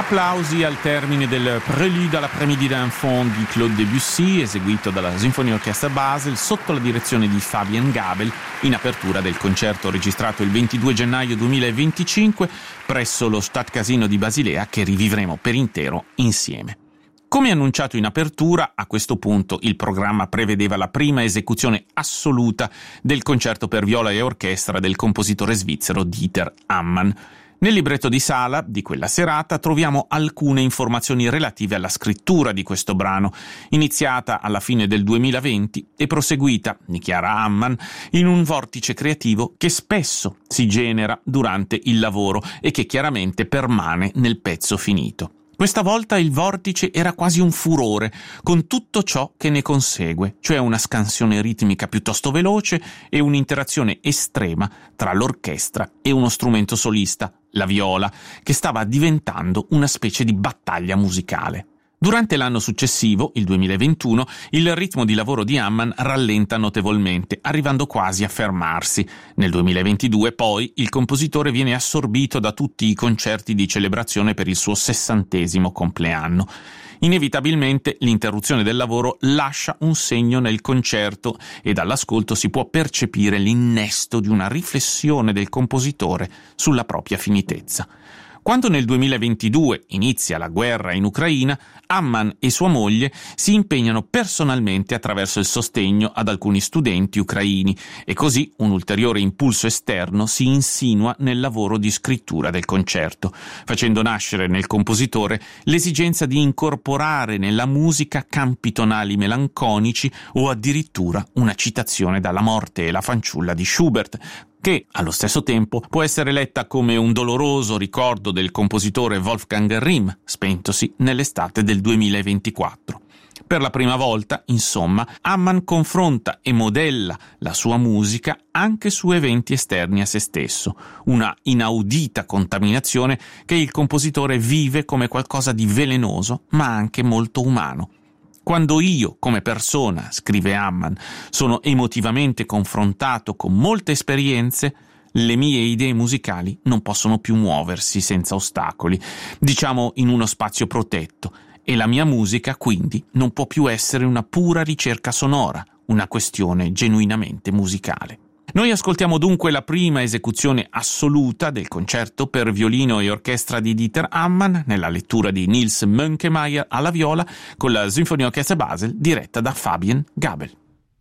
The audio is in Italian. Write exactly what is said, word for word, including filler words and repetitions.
Applausi al termine del Prélude à l'après-midi d'enfant di Claude Debussy, eseguito dalla Sinfonieorchestra Basel sotto la direzione di Fabien Gabel, in apertura del concerto registrato il ventidue gennaio duemilaventicinque presso lo Stadtcasino di Basilea, che rivivremo per intero insieme. Come annunciato in apertura, a questo punto il programma prevedeva la prima esecuzione assoluta del concerto per viola e orchestra del compositore svizzero Dieter Ammann. Nel libretto di sala di quella serata troviamo alcune informazioni relative alla scrittura di questo brano, iniziata alla fine del duemilaventi e proseguita, dichiara Ammann, in un vortice creativo che spesso si genera durante il lavoro e che chiaramente permane nel pezzo finito. Questa volta il vortice era quasi un furore, con tutto ciò che ne consegue, cioè una scansione ritmica piuttosto veloce e un'interazione estrema tra l'orchestra e uno strumento solista, la viola, che stava diventando una specie di battaglia musicale. Durante l'anno successivo, il duemilaventuno, il ritmo di lavoro di Ammann rallenta notevolmente, arrivando quasi a fermarsi. Nel duemilaventidue, poi, il compositore viene assorbito da tutti i concerti di celebrazione per il suo sessantesimo compleanno. Inevitabilmente l'interruzione del lavoro lascia un segno nel concerto e dall'ascolto si può percepire l'innesto di una riflessione del compositore sulla propria finitezza. Quando nel duemilaventidue inizia la guerra in Ucraina, Ammann e sua moglie si impegnano personalmente attraverso il sostegno ad alcuni studenti ucraini e così un ulteriore impulso esterno si insinua nel lavoro di scrittura del concerto, facendo nascere nel compositore l'esigenza di incorporare nella musica campi tonali melanconici o addirittura una citazione dalla Morte e la fanciulla di Schubert, che, allo stesso tempo, può essere letta come un doloroso ricordo del compositore Wolfgang Rihm, spentosi nell'estate del duemilaventiquattro. Per la prima volta, insomma, Ammann confronta e modella la sua musica anche su eventi esterni a se stesso, una inaudita contaminazione che il compositore vive come qualcosa di velenoso, ma anche molto umano. Quando io, come persona, scrive Ammann, sono emotivamente confrontato con molte esperienze, le mie idee musicali non possono più muoversi senza ostacoli, diciamo in uno spazio protetto, e la mia musica quindi non può più essere una pura ricerca sonora, una questione genuinamente musicale. Noi ascoltiamo dunque la prima esecuzione assoluta del concerto per violino e orchestra di Dieter Ammann nella lettura di Nils Mönkemeyer alla viola con la Sinfonieorchestra Basel diretta da Fabien Gabel.